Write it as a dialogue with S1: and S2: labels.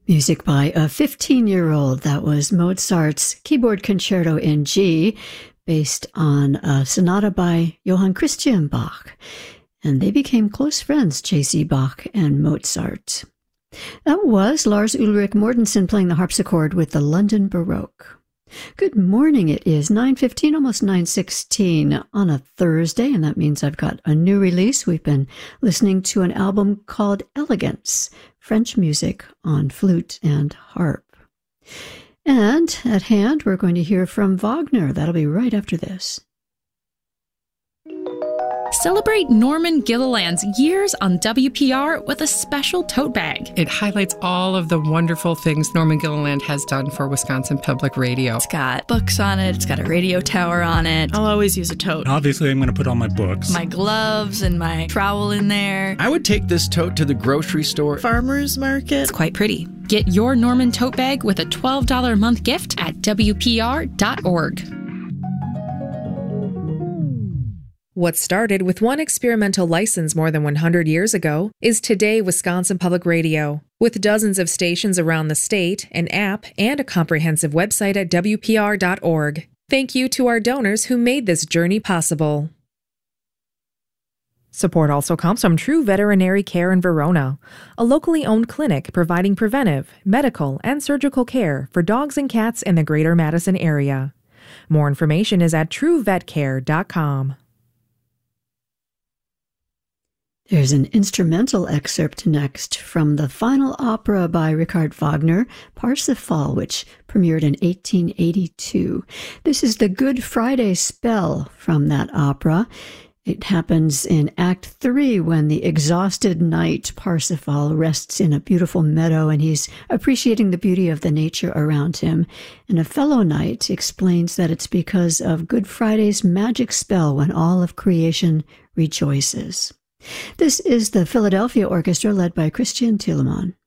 S1: Music by a 15-year-old. That was Mozart's Keyboard Concerto in G, based on a sonata by Johann Christian Bach. And they became close friends, J.C. Bach and Mozart. That was Lars Ulrik Mortensen playing the harpsichord with the London Baroque. Good morning. It is 9:15, almost 9:16 on a Thursday, and that means I've got a new release. We've been listening to an album called Elegance, French music on flute and harp. And at hand, we're going to hear from Wagner. That'll be right after this.
S2: Celebrate Norman Gilliland's years on WPR with a special tote bag.
S3: It highlights all of the wonderful things Norman Gilliland has done for Wisconsin Public Radio.
S4: It's got books on it. It's got a radio tower on it.
S5: I'll always use a tote.
S6: Obviously, I'm going to put all my books.
S4: My gloves and my trowel in there.
S7: I would take this tote to the grocery store.
S5: Farmer's market.
S4: It's quite pretty.
S2: Get your Norman tote bag with a $12 a month gift at WPR.org.
S8: What started with one experimental license more than 100 years ago is today Wisconsin Public Radio. With dozens of stations around the state, an app, and a comprehensive website at WPR.org. Thank you to our donors who made this journey possible. Support also comes from True Veterinary Care in Verona, a locally owned clinic providing preventive, medical, and surgical care for dogs and cats in the greater Madison area. More information is at truevetcare.com.
S1: There's an instrumental excerpt next from the final opera by Richard Wagner, Parsifal, which premiered in 1882. This is the Good Friday spell from that opera. It happens in Act 3 when the exhausted knight Parsifal rests in a beautiful meadow and he's appreciating the beauty of the nature around him. And a fellow knight explains that it's because of Good Friday's magic spell when all of creation rejoices. This is the Philadelphia Orchestra led by Christian Thielemann.